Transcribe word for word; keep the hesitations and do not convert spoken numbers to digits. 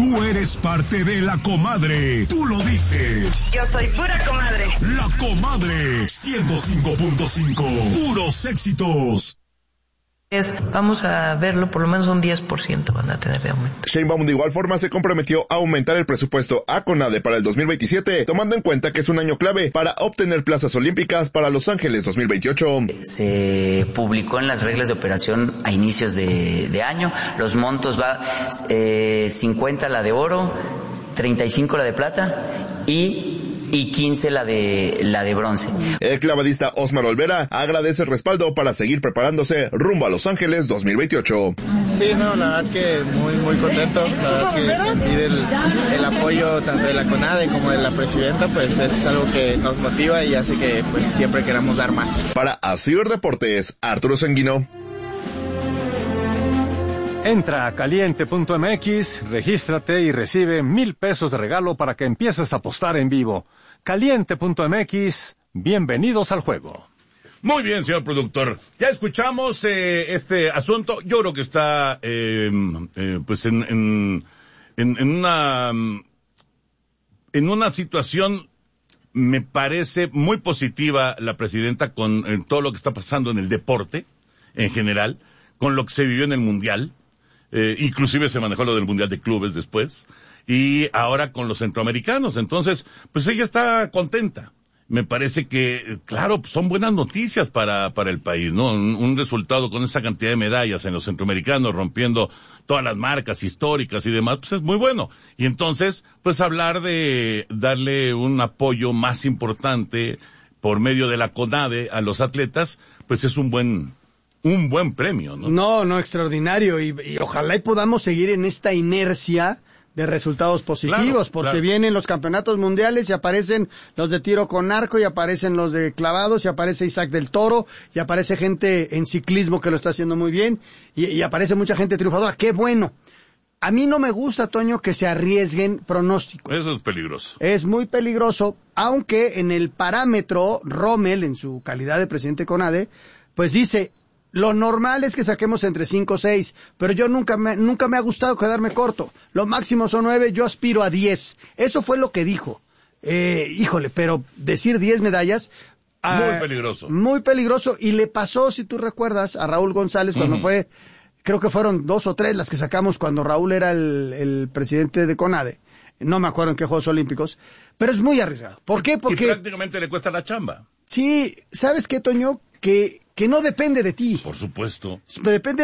Tú eres parte de La Comadre. Tú lo dices. Yo soy pura comadre. La Comadre, ciento cinco punto cinco. Puros éxitos. Es, vamos a verlo, por lo menos un diez por ciento van a tener de aumento. Sheinbaum de igual forma se comprometió a aumentar el presupuesto a CONADE para el dos mil veintisiete, tomando en cuenta que es un año clave para obtener plazas olímpicas para Los Ángeles dos mil veintiocho. Se publicó en las reglas de operación a inicios de, de año, los montos va eh, cincuenta la de oro, treinta y cinco la de plata y y quince la de la de bronce. El clavadista Osmar Olvera agradece el respaldo para seguir preparándose rumbo a Los Ángeles dos mil veintiocho. Sí, no, la verdad que muy muy contento, la verdad que sentir el, el apoyo tanto de la CONADE como de la presidenta, pues es algo que nos motiva y hace que pues siempre queramos dar más. Para Asir Deportes, Arturo Sanguino. Entra a caliente punto m x, regístrate y recibe mil pesos de regalo para que empieces a apostar en vivo. caliente punto m x, bienvenidos al juego. Muy bien, señor productor. Ya escuchamos eh, este asunto. Yo creo que está eh, eh, pues en, en, en, en una en una situación, me parece muy positiva la presidenta con eh, todo lo que está pasando en el deporte en general, con lo que se vivió en el Mundial. Eh, inclusive se manejó lo del Mundial de Clubes después, y ahora con los centroamericanos. Entonces, pues ella está contenta. Me parece que, claro, son buenas noticias para, para el país, ¿no? Un, un resultado con esa cantidad de medallas en los centroamericanos, rompiendo todas las marcas históricas y demás, pues es muy bueno. Y entonces, pues hablar de darle un apoyo más importante por medio de la CONADE a los atletas, pues es un buen... un buen premio, ¿no? No, no, extraordinario, y, y ojalá y podamos seguir en esta inercia de resultados positivos, claro, porque claro. Vienen los campeonatos mundiales y aparecen los de tiro con arco, y aparecen los de clavados, y aparece Isaac del Toro, y aparece gente en ciclismo que lo está haciendo muy bien, y, y aparece mucha gente triunfadora. ¡Qué bueno! A mí no me gusta, Toño, que se arriesguen pronósticos. Eso es peligroso. Es muy peligroso, aunque en el parámetro, Rommel, en su calidad de presidente de CONADE, pues dice... Lo normal es que saquemos entre cinco o seis, pero yo nunca me, nunca me ha gustado quedarme corto. Lo máximo son nueve, yo aspiro a diez. Eso fue lo que dijo. Eh, híjole, pero decir diez medallas... Muy uh, peligroso. Muy peligroso. Y le pasó, si tú recuerdas, a Raúl González cuando uh-huh. fue... Creo que fueron dos o tres las que sacamos cuando Raúl era el, el presidente de CONADE. No me acuerdo en qué Juegos Olímpicos. Pero es muy arriesgado. ¿Por qué? Porque... Y prácticamente le cuesta la chamba. Sí, ¿sabes qué, Toño? Que... que no depende de ti. Por supuesto. Depende